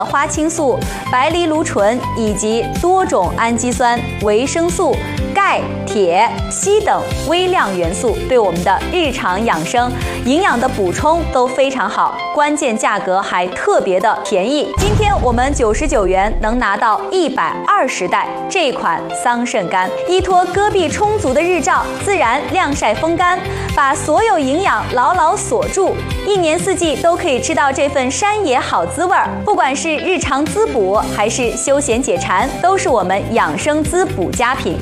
花青素、白藜芦醇以及多种氨基酸、维生素、钙、铁、硒等微量元素，对我们的日常养生、营养的补充都非常好，关键价格还特别的便宜。今天我们99元能拿到120袋这款桑葚干，依托戈壁充足的日照，自然晾晒风干，把所有营养牢牢锁住，一年四季都可以吃到这份山野好滋味儿。不管是日常滋补还是休闲解馋，都是我们养生滋补佳品。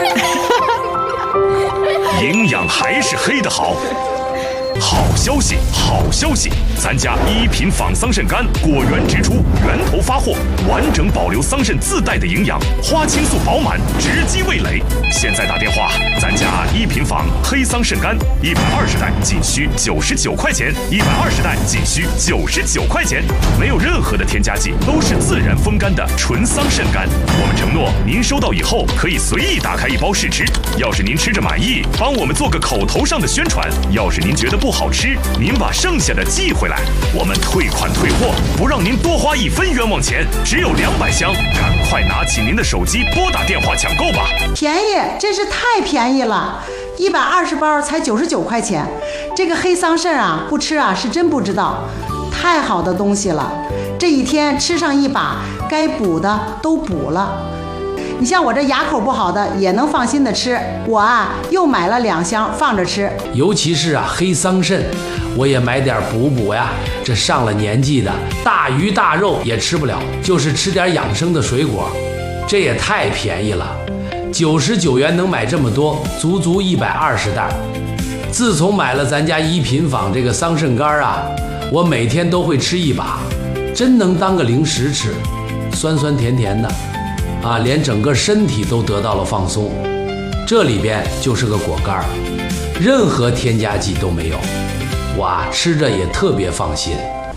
营养还是黑的好。好消息，好消息！咱家1品仿桑葚干果园直出，源头发货，完整保留桑葚自带的营养，花青素饱满，直击味蕾。现在打电话，咱家1品仿黑桑葚干120袋仅需99块钱，120袋仅需99块钱，没有任何的添加剂，都是自然风干的纯桑葚干。我们承诺，您收到以后可以随意打开一包试吃，要是您吃着满意，帮我们做个口头上的宣传；要是您觉得不好吃，您把剩下的寄回来，我们退款退货，不让您多花1分冤枉钱，只有200箱，赶快拿起您的手机拨打电话抢购吧！ 便宜，真是太便宜了，120包才99块钱。这个黑桑葚啊，不吃啊是真不知道，太好的东西了，这一天吃上一把，该补的都补了。你像我这牙口不好的也能放心的吃，我啊又买了2箱放着吃。 尤其是啊黑桑葚，我也买点补补呀。这上了年纪的，大鱼大肉也吃不了，就是吃点养生的水果，这也太便宜了，99元能买这么多，足足120袋。自从买了咱家1品坊这个桑葚干啊，我每天都会吃一把，真能当个零食吃，酸酸甜甜的。啊，连整个身体都得到了放松，这里边就是个果干，任何添加剂都没有，哇，吃着也特别放心。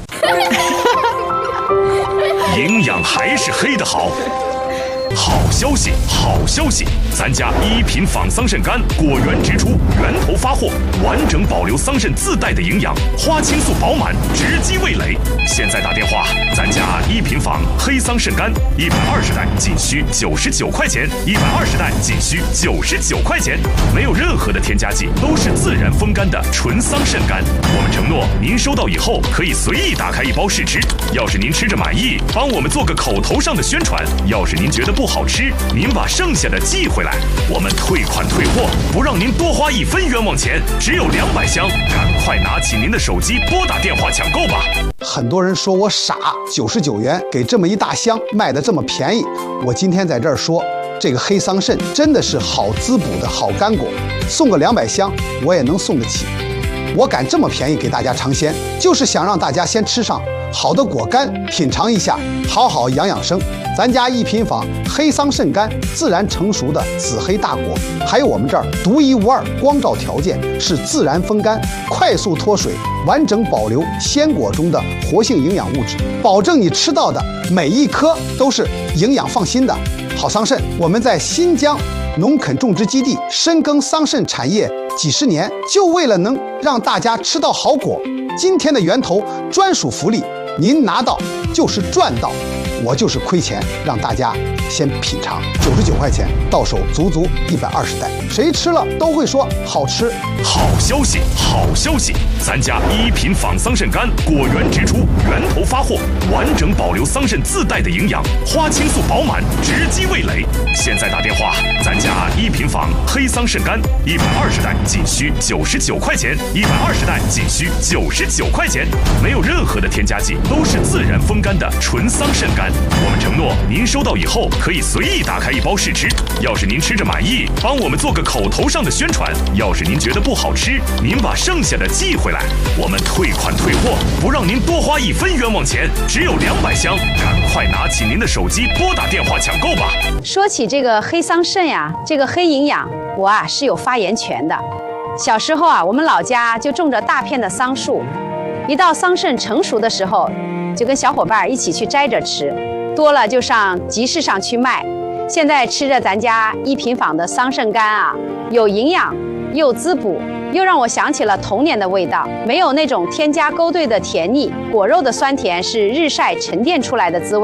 营养还是黑的好。好消息，好消息！咱家1品仿桑葚干果园直出，源头发货，完整保留桑葚自带的营养，花青素饱满，直击味蕾。现在打电话，咱家1品仿黑桑葚干120袋仅需99块钱，120袋仅需99块钱，没有任何的添加剂，都是自然风干的纯桑葚干。我们承诺，您收到以后可以随意打开一包试吃，要是您吃着满意，帮我们做个口头上的宣传；要是您觉得不好吃，您把剩下的寄回来，我们退款退货，不让您多花1分冤枉钱，只有200箱，赶快拿起您的手机拨打电话抢购吧！ 很多人说我傻，99元给这么一大箱卖得这么便宜，我今天在这儿说，这个黑桑葚真的是好滋补的好干果，送个200箱我也能送得起。我敢这么便宜给大家尝鲜，就是想让大家先吃上好的果干，品尝一下，好好养养生。咱家1品坊黑桑葚干，自然成熟的紫黑大果，还有我们这儿独一无二光照条件，是自然风干，快速脱水，完整保留鲜果中的活性营养物质，保证你吃到的每一颗都是营养放心的好桑葚。我们在新疆农垦种植基地深耕桑葚产业几十年，就为了能让大家吃到好果。今天的源头专属福利，您拿到就是赚到，我就是亏钱让大家先品尝。99块钱到手足足120袋，谁吃了都会说好吃。 好消息，好消息！咱家1品仿桑葚干果园直出，源头发货，完整保留桑葚自带的营养，花青素饱满，直击味蕾。现在打电话，咱家1品仿黑桑葚干120袋仅需99块钱，120袋仅需99块钱，没有任何的添加剂，都是自然风干的纯桑葚干。我们承诺，您收到以后可以随意打开一包试吃，要是您吃着满意，帮我们做个口头上的宣传；要是您觉得不好吃，您把剩下的寄回来，我们退款退货，不让您多花1分冤枉钱，只有200箱，赶快拿起您的手机拨打电话抢购吧！ 说起这个黑桑葚呀，这个黑营养，我啊是有发言权的。小时候啊，我们老家就种着大片的桑树，一到桑葚成熟的时候，就跟小伙伴一起去摘着吃，多了就上集市上去卖。现在吃着咱家1品坊的桑葚干啊，有营养又滋补，又让我想起了童年的味道，没有那种添加勾兑的甜腻，果肉的酸甜是日晒沉淀出来的滋味。